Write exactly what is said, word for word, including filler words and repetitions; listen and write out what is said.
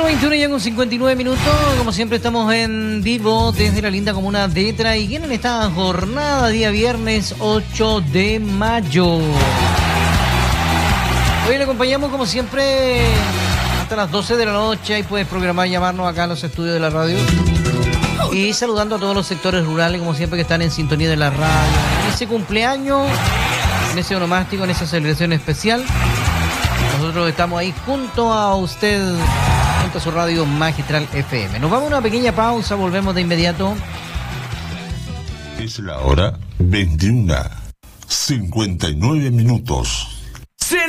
veintiuno ya con cincuenta y nueve minutos, como siempre estamos en vivo desde la linda comuna de Traiquén en esta jornada, día viernes ocho de mayo. Hoy le acompañamos como siempre hasta las doce de la noche, y puedes programar llamarnos acá a los estudios de la radio. Y saludando a todos los sectores rurales como siempre que están en sintonía de la radio. En ese cumpleaños, en ese onomástico, en esa celebración especial, nosotros estamos ahí junto a usted, junto a su radio Magistral F M. Nos vamos a una pequeña pausa, volvemos de inmediato. Es la hora veintiuna, cincuenta y nueve minutos.